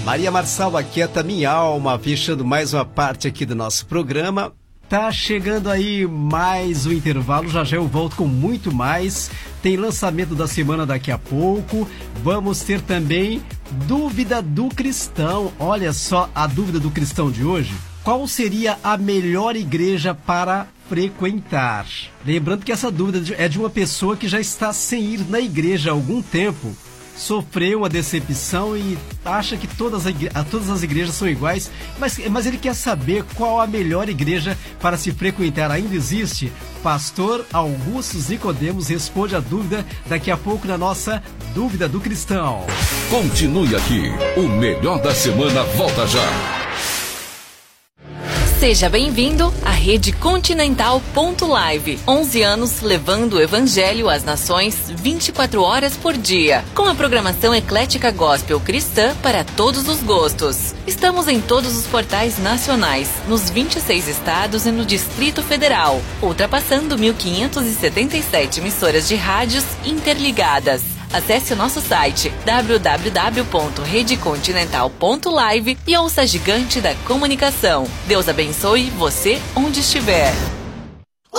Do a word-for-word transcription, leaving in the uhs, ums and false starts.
Maria Marçal, Aquieta Minha Alma, fechando mais uma parte aqui do nosso programa. Tá chegando aí mais um intervalo, já já eu volto com muito mais. Tem lançamento da semana daqui a pouco. Vamos ter também Dúvida do Cristão. Olha só a dúvida do cristão de hoje. Qual seria a melhor igreja para frequentar? Lembrando que essa dúvida é de uma pessoa que já está sem ir na igreja há algum tempo. Sofreu uma decepção e acha que todas, igre- todas as igrejas são iguais, mas, mas ele quer saber qual a melhor igreja para se frequentar. Ainda existe? Pastor Augusto Nicodemos responde a dúvida daqui a pouco na nossa Dúvida do Cristão. Continue aqui, o melhor da semana volta já. Seja bem-vindo à Rede Continental ponto live. onze anos levando o Evangelho às nações vinte e quatro horas por dia. Com a programação eclética gospel cristã para todos os gostos. Estamos em todos os portais nacionais, nos vinte e seis estados e no Distrito Federal, ultrapassando mil quinhentas e setenta e sete emissoras de rádios interligadas. Acesse o nosso site w w w ponto rede continental ponto live e ouça a gigante da comunicação. Deus abençoe você onde estiver.